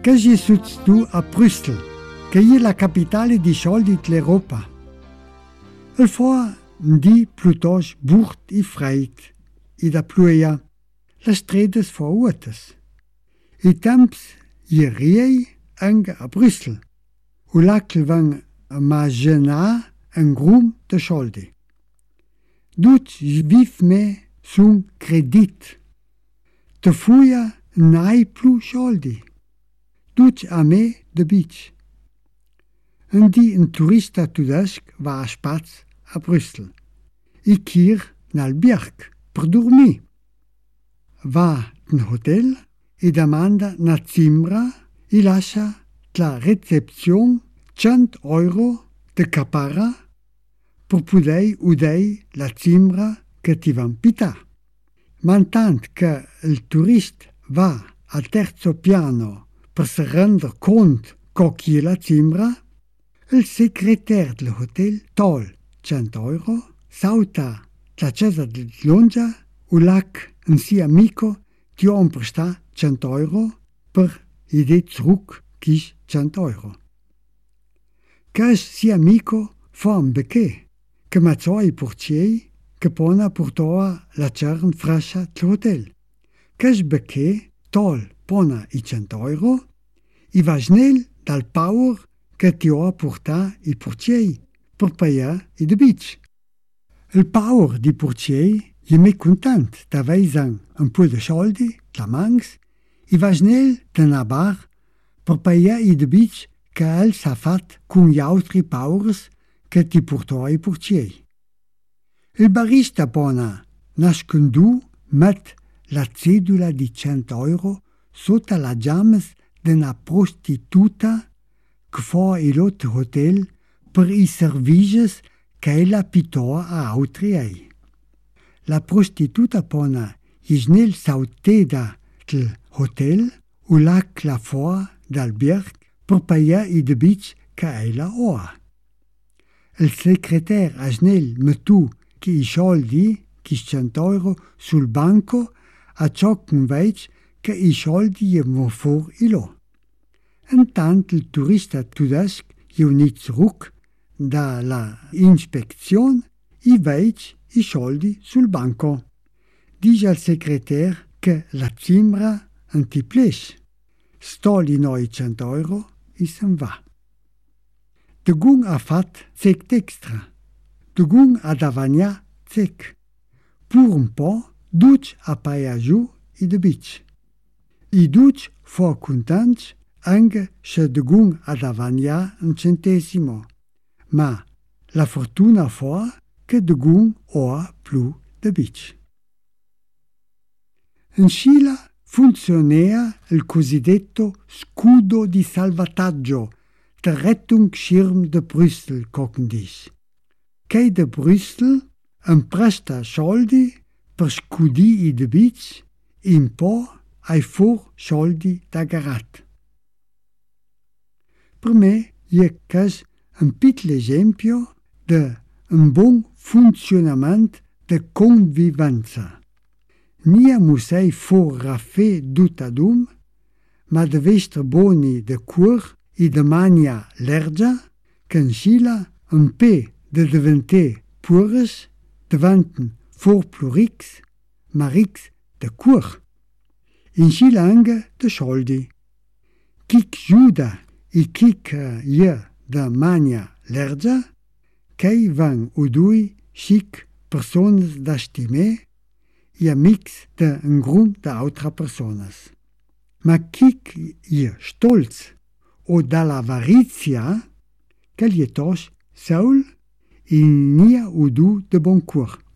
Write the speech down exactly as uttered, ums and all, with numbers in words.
Che Jesus tu a Brüssel, che è la capitale di soldi dell'Europa. Il fa di piuttosto burt e freit, e da pluia, le strade fa uotes. I temps je riei anche a Brüssel, u l'acl van immaginar un grum de soldi. Dut viv me sun credit. Te fuia nai plus soldi. Dut a me de beach. Un di un turista tudesc va a spaz a Brüssel. I kir nal Birk per dormir. Va in hotel e domanda na zimbra e lascia la recepzione cent euro de capara per poter udere la zimbra che ti van pità. Ma tant che il turista va al terzo piano per se rendere conto che è la zimbra, il segretario dell'hotel tol cent euro, sauta la casa di Londra e lac un suo amico ti ha prestato cent euro per idee zurück chi cent euro. Che suo amico fa un becché, che mazzò i portieri che pona portava la cern frascia dell'hotel. Che becché tol pona i cent euro e va snel dal power che ti ha portato i portieri per pagare i debiti. Il power di portieri è me content d'avere un po' di soldi, la mangs, e va snel dalla bar per pagare i debiti che el s'ha fatto con gli altri powers che ti portava i portieri. Il barista pona nascondu met la cedula di cent euro sotto la james di una prostituta che fa il hotel per i servizi che ella pittoa a altri. La prostituta pona è snel sauteda del hotel e lac la fa dal Birk per pagare i debiti che ella ha. Il segretario ha snel mettu che i soldi, che cent euro, sul banco a ciò che vede che i soldi gli fuori là. Intanto il turista tudesc è unito zurück dalla ispezione e vede i soldi sul banco. Dice al segretario che la zimbra non ti piace. Stoli noi cent euro e se va. De gung ha fatto zec extra. De gung ha davagna zec. Pur un po' duc a paia giù i debici. I duc fa contents anche se de gung ha davagna un centesimo. Ma la fortuna fa che de gung ha più debici. In Scila funzionea il cosiddetto scudo di salvataggio, der Rettungsschirm de Brüssel, cogndisch. Che de Brüssel impresta soldi per scudì i debiti e un po' ai for soldi da garat. Per me è cas un piccolo esempio di un buon funzionamento de convivenza. Nia musei for raffè dutadum, ma deve essere buoni de cur e de mania lergia, che in Scila un pe de diventare pures davanten for plurix, ma rix de cur. In Scila anche de soldi. Chic giuda e chic je de mania lergia, che van udui chic personas da stimè e amics de un grup de altra personas. Ma chic je stolz o dalla avarizia, che gli tos saul e nia udu de bon cur.